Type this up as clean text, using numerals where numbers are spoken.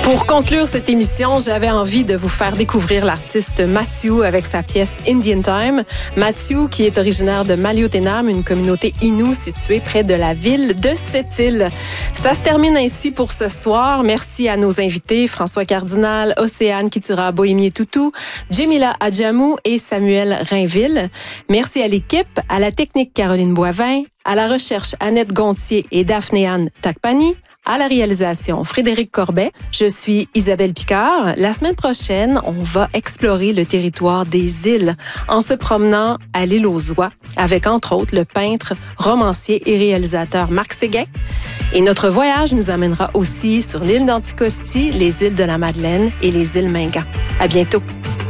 Pour conclure cette émission, j'avais envie de vous faire découvrir l'artiste Mathieu avec sa pièce Indian Time. Mathieu, qui est originaire de Maliotenam, une communauté Innu située près de la ville de Sept-Îles. Ça se termine ainsi pour ce soir. Merci à nos invités, François Cardinal, Océane Kitura Bohémier-Toutou, Djemila Adjamou et Samuel Rainville. Merci à l'équipe, à la technique Caroline Boivin, à la recherche Annette Gontier et Daphné-Anne Takpani, à la réalisation Frédéric Corbet. Je suis Isabelle Picard. La semaine prochaine, on va explorer le territoire des îles en se promenant à l'île aux Oies avec entre autres le peintre, romancier et réalisateur Marc Séguin. Et notre voyage nous amènera aussi sur l'île d'Anticosti, les îles de la Madeleine et les îles Mingan. À bientôt.